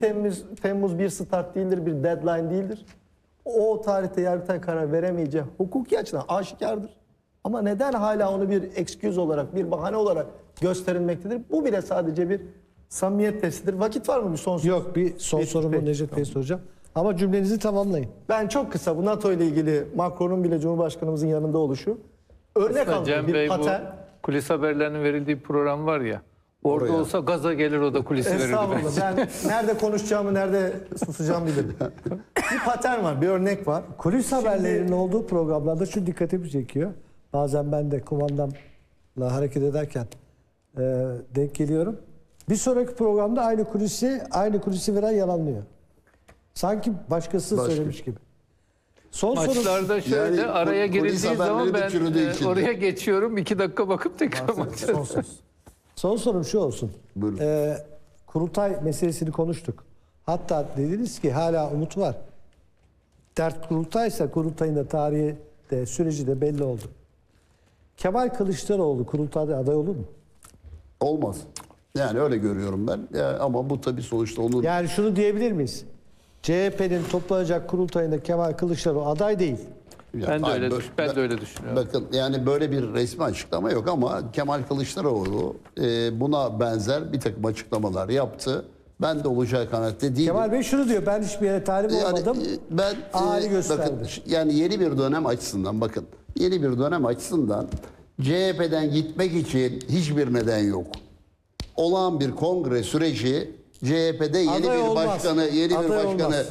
Temmuz bir start değildir, bir deadline değildir. O tarihte Yargıtay karar veremeyeceği hukuki açıdan aşikardır. Ama neden hala onu bir excuse olarak, bir bahane olarak gösterilmektedir? Bu bile sadece bir samimiyet testidir. Vakit var mı bir son soru? Yok, bir son sorumu Necdet Bey'e soracağım. Ama cümlenizi tamamlayın. Ben çok kısa bu NATO ile ilgili Macron'un bile Cumhurbaşkanımızın yanında oluşu örnek Aslında aldığı Cem bir Bey, bu paten. kulis haberlerinin verildiği program var ya. Orada Oraya. olsa gaza gelir, o da kulisi verirdi. Estağfurullah. Ben nerede konuşacağımı, nerede susacağımı bilirim. Bir patern var, bir örnek var. Kulis haberlerinin olduğu programlarda şu dikkatimi çekiyor. Bazen ben de kumandamla hareket ederken denk geliyorum. Bir sonraki programda aynı kulisi veren yalanlıyor. Sanki başkası söylemiş gibi. Son soru. Maçlarda şöyle Yani araya kulis girildiği zaman haberleri de ben çürüdü içinde. oraya geçiyorum. 2 dakika bakıp tekrar maça. Son söz. Son sorum şu olsun. Buyurun. Kurultay meselesini konuştuk. Hatta dediniz ki hala umut var. Dert kurultaysa kurultayın da tarihi de süreci de belli oldu. Kemal Kılıçdaroğlu kurultayda aday olur mu? Olmaz. Yani öyle görüyorum ben. Ama bu tabii sonuçta onun... Yani şunu diyebilir miyiz? CHP'nin toplanacak kurultayında Kemal Kılıçdaroğlu aday değil. Ben de Hayır, ben de öyle düşünüyorum. Bakın yani böyle bir resmi açıklama yok ama Kemal Kılıçdaroğlu buna benzer bir takım açıklamalar yaptı. Ben de olacağı kanaatte değilim. Kemal Bey şunu diyor, ben hiçbir yere talip olmadım. Ben Ağrı gösterdi. bakın, yani yeni bir dönem açısından bakın. Yeni bir dönem açısından CHP'den gitmek için hiçbir neden yok. Olağan bir kongre süreci CHP'de yeni Aday bir olmaz. başkanı, Aday olmaz.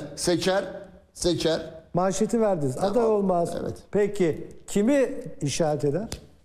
seçer. Manşeti verdiniz. Aday olmaz. evet. Peki kimi işaret eder?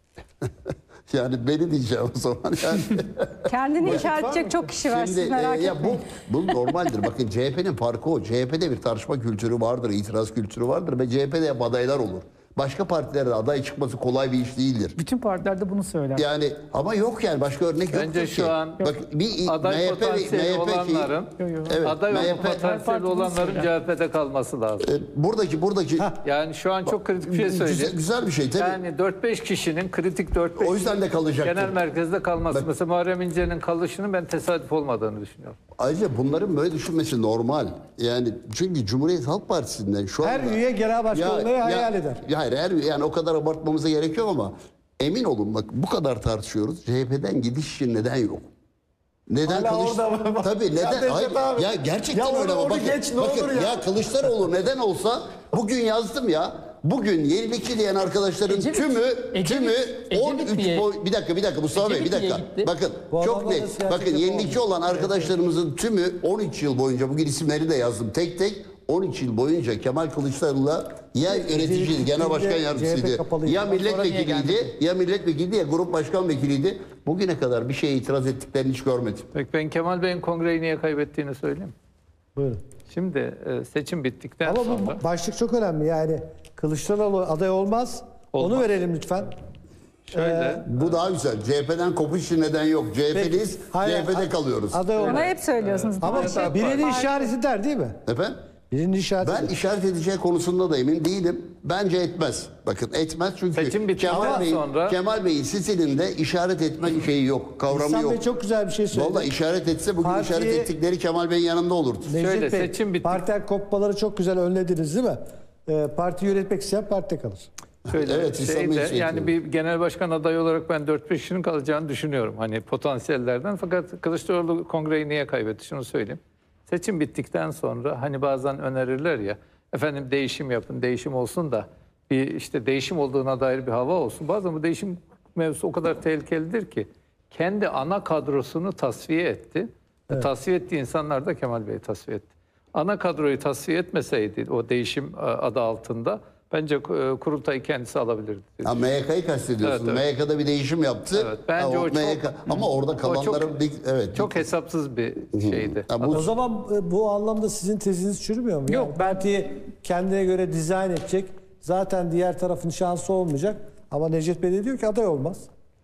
Yani beni diyeceğim o zaman. Yani. Kendini işaret edecek çok kişi var, siz merak ya etmeyin. bu normaldir. Bakın CHP'nin farkı o. CHP'de bir tartışma kültürü vardır, itiraz kültürü vardır ve CHP'de hep adaylar olur. Başka partilerde aday çıkması kolay bir iş değildir. Bütün partilerde bunu söyler. Yani ama yok yani başka örnek yoktur Bence ki. şu an Bak, bir aday potansiyeli olanların, Evet, aday olma MHP potansiyeli olanların CHP'de kalması lazım. buradaki Yani şu an çok kritik bir şey söyleyeyim. güzel bir şey tabii. Yani 4-5 kişinin, kritik 4-5 O yüzden de kalacaktır. genel merkezde kalması. Mesela Muharrem İnce'nin kalışının ben tesadüf olmadığını düşünüyorum. Ayrıca bunların böyle düşünmesi normal. Yani çünkü Cumhuriyet Halk Partisi'nden şu Her anda... üye genel başkan olmayı hayal eder. Hayır, her üye, yani o kadar abartmamıza gerek yok ama emin olun bak bu kadar tartışıyoruz. CHP'den gidiş için neden yok? Neden Hala orada mı? Tabii neden? Necdet Hayır, abi. ya gerçekten Ya öyle onu ama bakın. geç, ne bakın olur ya. ya Kılıçdaroğlu neden olsa bugün yazdım ya. Bugün yenilikçi diyen arkadaşların tümü 13 diye- bir dakika Mustafa Bey bir Ecevit diye dakika. gitti. Bakın Bu çok adamlar da net. siyaset Bakın yenilikçi yapamıyor. olan arkadaşlarımızın tümü 13 yıl boyunca bugün isimleri de yazdım tek tek. 13 yıl boyunca Kemal Kılıçdaroğlu'la ya yöneticiydi, genel başkan CHP yardımcısıydı, kapalıydı. ya Sonra niye milletvekiliydi, ya grup başkan vekiliydi. Bugüne kadar bir şeye itiraz ettiklerini hiç görmedim. Peki ben Kemal Bey'in kongreyi niye kaybettiğini söyleyeyim. Buyurun. Şimdi seçim bittikten Ama sonra... bu başlık çok önemli. Yani Kılıçdaroğlu aday olmaz. Onu Olmaz. verelim lütfen. Şöyle, Bu daha güzel. CHP'den kopuş için neden yok. CHP'liyiz, Hayır, CHP'de kalıyoruz. Aday Bunu olmaz. hep söylüyorsunuz. Ama birinin işareti der değil mi? Efendim? Birinin işareti Ben der. işaret edeceği konusunda da emin değilim. Bence etmez. Bakın etmez çünkü Seçim bittikten sonra- Kemal Bey'in stilinde işaret etme şeyi yok, kavramı İhsan yok. Bey çok güzel bir şey söyledi. Vallahi işaret etse bugün Partiyi- işaret ettikleri Kemal Bey'in yanında olurdu. Necdet Şöyle, Bey, seçim bitti. parti kopmaları çok güzel önlediniz değil mi? Parti yönetmek isteyen partide kalır. şöyle Evet, İhsan Bey şeyde, şey yani diyor. bir genel başkan adayı olarak ben 4-5 kişinin kalacağını düşünüyorum. Hani potansiyellerden. Fakat Kılıçdaroğlu kongreyi niye kaybetti? Şunu söyleyeyim. Seçim bittikten sonra hani bazen önerirler ya, efendim değişim yapın, değişim olsun da bir işte değişim olduğuna dair bir hava olsun. Bazen bu değişim mevzusu o kadar tehlikelidir ki kendi ana kadrosunu tasfiye etti. Tasfiye ettiği insanlar da Kemal Bey'i tasfiye etti. Ana kadroyu tasfiye etmeseydi o değişim adı altında bence kurultayı kendisi alabilirdi. Ha, MYK'yı kastediyorsun. Evet, MYK'da bir değişim yaptı. Evet, bence Ha, o çok- ama orada kalanların evet. Çok hesapsız bir şeydi. Ha, bu O zaman bu anlamda sizin teziniz çürümüyor mu? Yok, Yani partiyi kendine göre dizayn edecek. Zaten diğer tarafın şansı olmayacak. Ama Necdet Bey de diyor ki aday olmaz.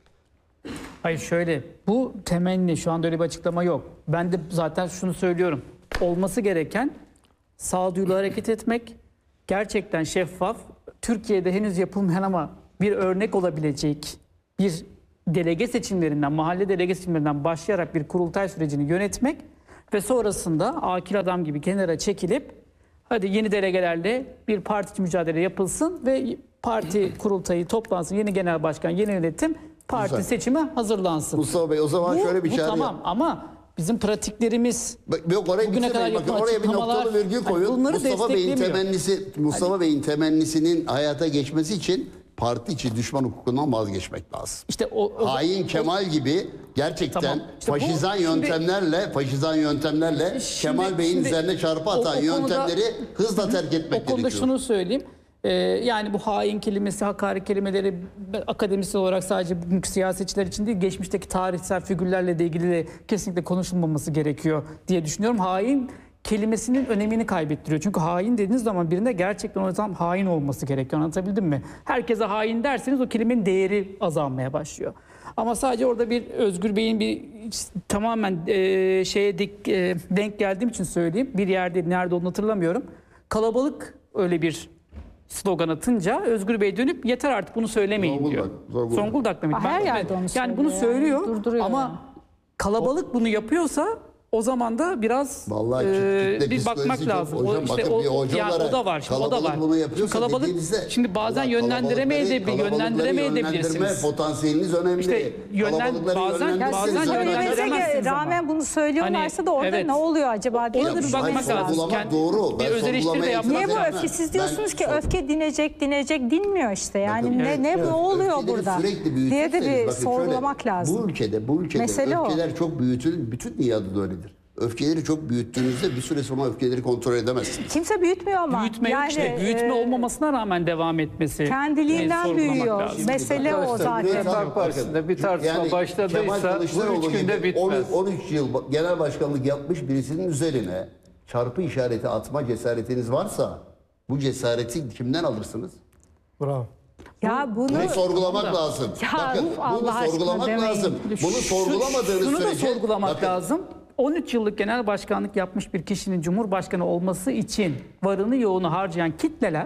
Hayır şöyle, bu temenni, şu anda öyle bir açıklama yok. Ben de zaten şunu söylüyorum. Olması gereken sağduyulu hareket etmek, gerçekten şeffaf, Türkiye'de henüz yapılmayan ama bir örnek olabilecek bir delege seçimlerinden, mahalle delege seçimlerinden başlayarak bir kurultay sürecini yönetmek ve sonrasında akil adam gibi kenara çekilip hadi yeni delegelerle bir parti içi mücadele yapılsın ve parti kurultayı toplansın. Yeni genel başkan, yeni yönetim, parti Güzel. seçime hazırlansın. Mustafa Bey o zaman şöyle bir bu çağrı tamam ama bizim pratiklerimiz Yok oraya bugüne kadar bitirmeyin. Bakın yapılan oraya bir açıklamalar, noktalı virgül hani koyun. bunları Mustafa Bey'in temennisinin hayata geçmesi için parti içi düşman hukukundan vazgeçmek lazım. işte Hain Kemal gibi gerçekten Tamam. İşte bu faşizan şimdi- yöntemlerle Kemal Bey'in şimdi üzerine çarpı atan o konuda- yöntemleri hızla terk etmek O konuda gerekiyor. şunu söyleyeyim. Yani bu hain kelimesi, hakaret kelimeleri akademisyen olarak sadece bugünkü siyasetçiler için değil, geçmişteki tarihsel figürlerle de ilgili de kesinlikle konuşulmaması gerekiyor diye düşünüyorum. Hain kelimesinin önemini kaybettiriyor. Çünkü hain dediğiniz zaman birinde gerçekten o zaman hain olması gerekiyor. Anlatabildim mi? Herkese hain derseniz o kelimenin değeri azalmaya başlıyor. Ama sadece orada bir Özgür Bey'in bir tamamen denk geldiğim için söyleyeyim. Bir yerde nerede olduğunu hatırlamıyorum. Kalabalık öyle bir slogan atınca Özgür Bey dönüp yeter artık bunu söylemeyin diyor. Zonguldak'ta mıydı? Her yerde onu yani söylüyor bunu yani. söylüyor Durduruyor ama yani. kalabalık bunu yapıyorsa o zaman da biraz Vallahi kitle bir bakmak psikolojisi çok- lazım. hocam bakın bir hoca yani olarak o da var. Şimdi o da var. kalabalık bunu yapıyorsa Kalabalık dediğinizde- şimdi bazen Vallahi yönlendiremeyebilirsiniz. kalabalıkları yönlendirme potansiyeliniz önemli. İşte Kalabalıkları bazen yönlendirirseniz yönlendiremezsiniz Söylemese ama. rağmen bunu söylüyorlarsa Hani, da orada evet. ne oluyor acaba diye Ona da bir düşünmek bakmak lazım. Sorgulamak doğru. Bir Ben öz eleştiri de sorgulamaya yapmak Niye bu itiraz öfke? Siz etmem. diyorsunuz ki Ben- öfke dinecek dinmiyor işte. Yani Bakın, ne oluyor öfkeleri burada sürekli diye de büyütürseniz, bir bakın şöyle, sorgulamak lazım. Bu ülkede Mesele o. öfkeler çok büyütülür. Bütün dünyada da öyledir. Öfkeleri çok büyüttüğünüzde bir süre sonra öfkeleri kontrol edemezsiniz. Kimse büyütmüyor ama. Büyütme yok işte. Büyütme olmamasına rağmen devam etmesi. kendiliğinden sorgulamak büyüyor. lazım. Mesele o Arkadaşlar, Cumhuriyet zaten. Halk Partisi'nde bir tartışma başladıysa bu 3 günde bitmez. 13 yıl genel başkanlık yapmış birisinin üzerine çarpı işareti atma cesaretiniz varsa bu cesareti kimden alırsınız? Bravo. Ya bunu Bunu sorgulamak lazım. Ya Bakın uf, bunu Allah aşkına sorgulamak demeyin. lazım. Bunu sorgulamadığınız Şunu da sürece sorgulamak bakın, lazım. 13 yıllık genel başkanlık yapmış bir kişinin cumhurbaşkanı olması için varını yoğunu harcayan kitleler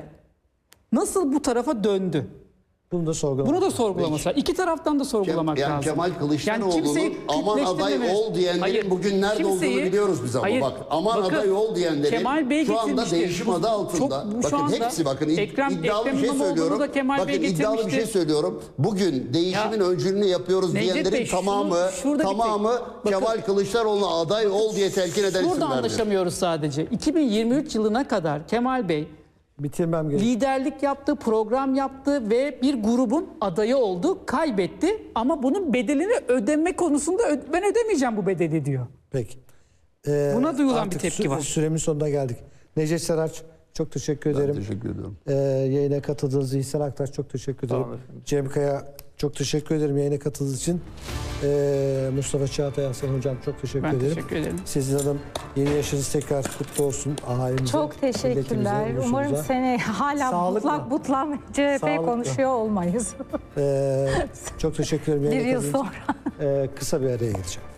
nasıl bu tarafa döndü? Bunu da sorgulamak. Bunu da sorgulaması lazım. İki taraftan da sorgulamak Yani lazım. Kemal Kılıçdaroğlu'nun kimseyi aman aday kütleştirmemeli. ol diyenlerin Hayır, bugün nerede olduğunu biliyoruz biz ama hayır, bak aman bakın, aday ol diyenlerin Kemal Bey şu anda getirmiştir. değişim Bu- adı altında çok- bu şu bakın anda hepsi bakın Ekrem iddialı bir şey İmamoğlu'nu söylüyorum. da Kemal Bakın Bey iddialı bir şey getirmiştir. söylüyorum. Bugün değişimin öncülünü yapıyoruz Necdet diyenlerin Bey, şunu- tamamı şurada bir tamamı tek- Kemal bakın- Kılıçdaroğlu'na aday ol diye telkin eden Burada isimlerdir. anlaşamıyoruz sadece. 2023 yılına kadar Kemal Bey Bitirmem gerekiyor. liderlik yaptı, program yaptı ve bir grubun adayı oldu, kaybetti. Ama bunun bedelini ödeme konusunda ben ödemeyeceğim bu bedeli diyor. Peki. Buna duyulan Artık bir tepki var. Süremin sonuna geldik. Necdet Saraç çok teşekkür ederim. Teşekkür ediyorum. Yayına katıldığınız için İhsan Aktaş çok teşekkür ederim. olun efendim. Cem Kaya çok teşekkür ederim yayına katıldığınız için. Mustafa Çağatay Aslan Hocam çok teşekkür Ben ederim. teşekkür ederim. Sizin hanım yeni yaşınız tekrar kutlu olsun. Ailemize, çok teşekkürler. milletimize, Umarım ulusumuza. seni hala Sağlıkla. butlan CHP Sağlıkla. konuşuyor olmayız. Çok teşekkür ederim. Bir yayına yıl katıldığınız için. sonra. Kısa bir araya gideceğim.